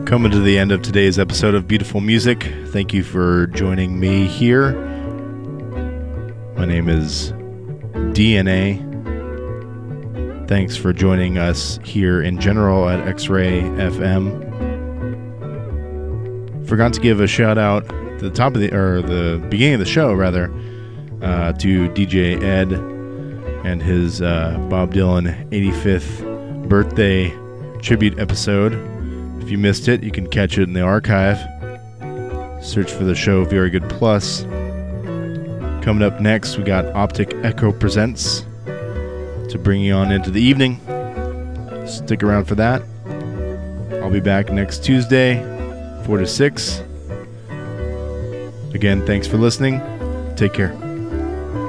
Coming to the end of today's episode of Beautiful Music. Thank you for joining me here. My name is DNA. Thanks for joining us here in general at X-Ray FM. Forgot to give a shout out at the top of the beginning of the show, rather, to DJ Ed and his Bob Dylan 85th birthday tribute episode. If you missed it, you can catch it in the archive. Search for the show Very Good Plus. Coming up next, we got Optic Echo Presents to bring you on into the evening. Stick around for that. I'll be back next Tuesday, 4 to 6. Again, thanks for listening. Take care.